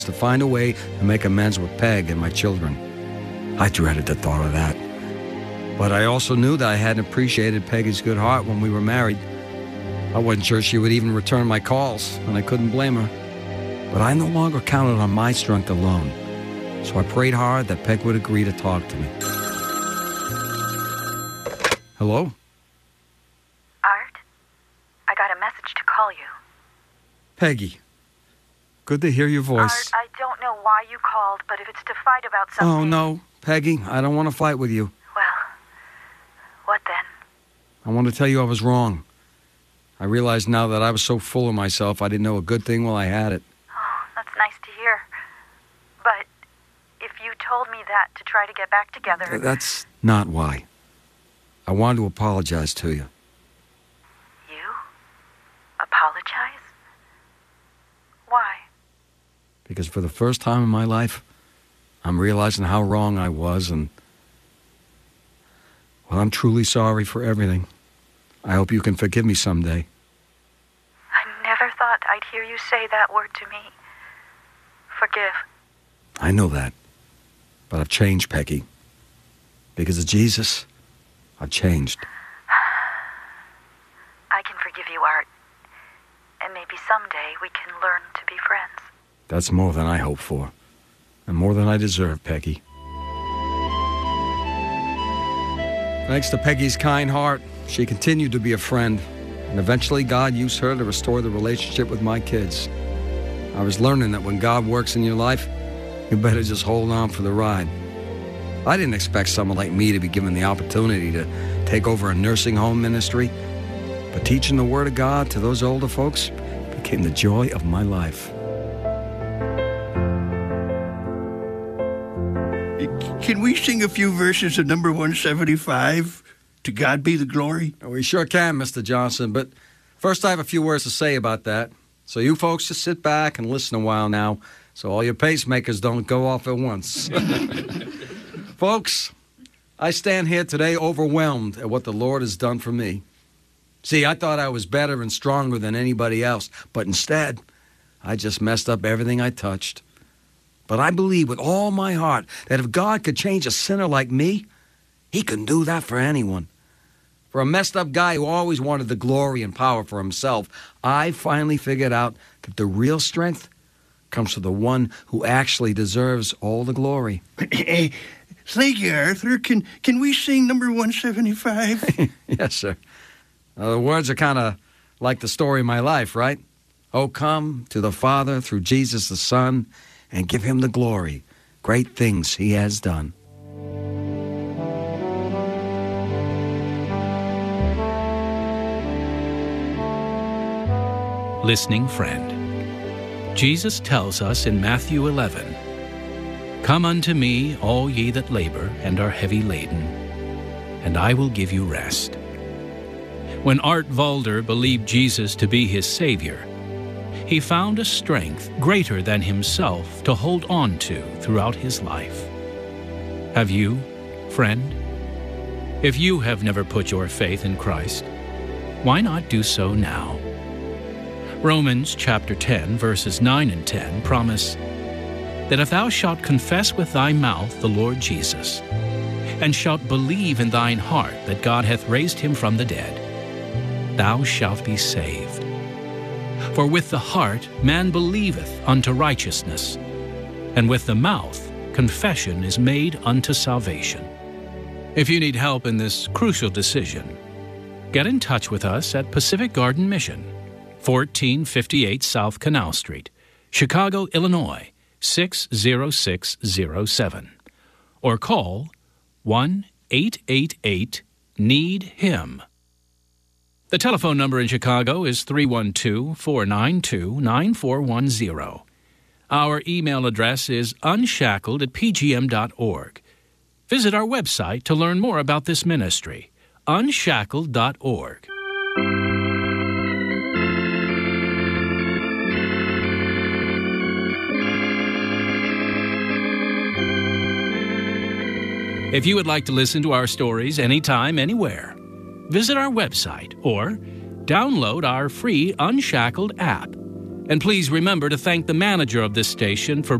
to find a way to make amends with Peg and my children. I dreaded the thought of that. But I also knew that I hadn't appreciated Peggy's good heart when we were married. I wasn't sure she would even return my calls, and I couldn't blame her. But I no longer counted on my strength alone, so I prayed hard that Peg would agree to talk to me. Hello? Art? I got a message to call you. Peggy. Good to hear your voice. Art, I don't know why you called, but if it's to fight about something... Oh, no. Peggy, I don't want to fight with you. Well, what then? I want to tell you I was wrong. I realize now that I was so full of myself, I didn't know a good thing while I had it. Oh, that's nice to hear. But if you told me that to try to get back together... That's not why. I wanted to apologize to you. You? Apologize? Why? Because for the first time in my life, I'm realizing how wrong I was, and... well, I'm truly sorry for everything. I hope you can forgive me someday. I never thought I'd hear you say that word to me. Forgive. I know that. But I've changed, Peggy. Because of Jesus, I've changed. I can forgive you, Art. And maybe someday we can learn to be friends. That's more than I hoped for. And more than I deserve, Peggy. Thanks to Peggy's kind heart, she continued to be a friend. And eventually God used her to restore the relationship with my kids. I was learning that when God works in your life, you better just hold on for the ride. I didn't expect someone like me to be given the opportunity to take over a nursing home ministry, but teaching the Word of God to those older folks became the joy of my life. Can we sing a few verses of number 175? To God be the glory. We sure can, Mr. Johnson, but first I have a few words to say about that. So you folks just sit back and listen a while now, so all your pacemakers don't go off at once. Folks, I stand here today overwhelmed at what the Lord has done for me. See, I thought I was better and stronger than anybody else, but instead, I just messed up everything I touched. But I believe with all my heart that if God could change a sinner like me, He can do that for anyone. For a messed up guy who always wanted the glory and power for himself, I finally figured out that the real strength comes from the one who actually deserves all the glory. Thank you, Arthur. Can we sing number 175? Yes, sir. The words are kind of like the story of my life, right? Oh, come to the Father through Jesus the Son and give Him the glory. Great things He has done. Listening friend. Jesus tells us in Matthew 11, "Come unto me, all ye that labor and are heavy laden, and I will give you rest." When Art Valder believed Jesus to be his Savior, he found a strength greater than himself to hold on to throughout his life. Have you, friend? If you have never put your faith in Christ, why not do so now? Romans chapter 10, verses 9 and 10 promise that if thou shalt confess with thy mouth the Lord Jesus, and shalt believe in thine heart that God hath raised him from the dead, thou shalt be saved. For with the heart man believeth unto righteousness, and with the mouth confession is made unto salvation. If you need help in this crucial decision, get in touch with us at Pacific Garden Mission, 1458 South Canal Street, Chicago, Illinois, 60607. Or call 1-888-NEED-HIM. The telephone number in Chicago is 312-492-9410. Our email address is unshackled@pgm.org. Visit our website to learn more about this ministry, unshackled.org. If you would like to listen to our stories anytime, anywhere, visit our website or download our free Unshackled app And please remember to thank the manager of this station for